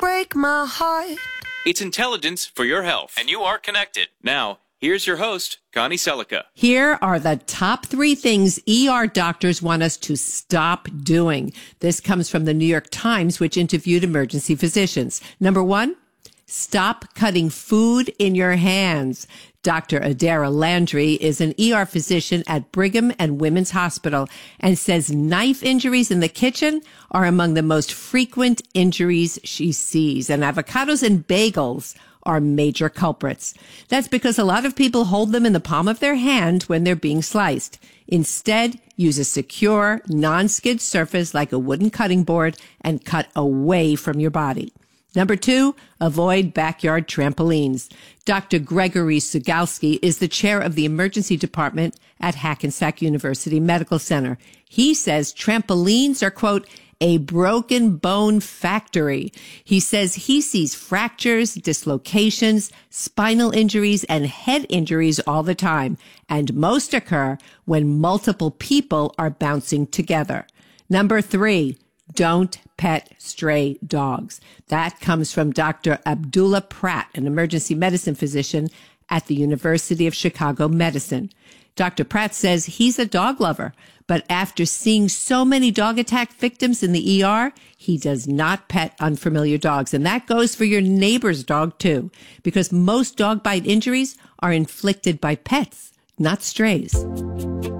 break my heart. It's intelligence for your health, and you are connected. Now, here's your host, Connie Selica. Here are the top 3 things ER doctors want us to stop doing. This comes from the New York Times, which interviewed emergency physicians. Number 1, stop cutting food in your hands. Dr. Adara Landry is an ER physician at Brigham and Women's Hospital and says knife injuries in the kitchen are among the most frequent injuries she sees. And avocados and bagels are major culprits. That's because a lot of people hold them in the palm of their hand when they're being sliced. Instead, use a secure, non-skid surface like a wooden cutting board and cut away from your body. Number 2, avoid backyard trampolines. Dr. Gregory Sugalski is the chair of the emergency department at Hackensack University Medical Center. He says trampolines are, quote, a broken bone factory. He says he sees fractures, dislocations, spinal injuries, and head injuries all the time, and most occur when multiple people are bouncing together. Number 3, don't pet stray dogs. That comes from Dr. Abdullah Pratt, an emergency medicine physician at the University of Chicago Medicine. Dr. Pratt says he's a dog lover, but after seeing so many dog attack victims in the ER, he does not pet unfamiliar dogs. And that goes for your neighbor's dog too, because most dog bite injuries are inflicted by pets, not strays.